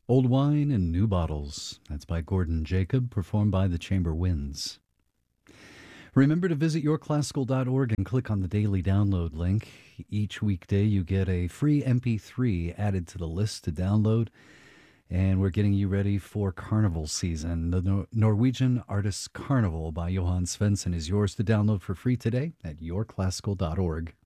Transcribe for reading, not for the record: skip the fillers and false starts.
Old Wine in New Bottles. That's by Gordon Jacob, performed by the Chamber Winds. Remember to visit yourclassical.org and click on the daily download link. Each weekday, you get a free MP3 added to the list to download. And we're getting you ready for carnival season. The Norwegian Artists Carnival by Johan Svensson is yours to download for free today at yourclassical.org.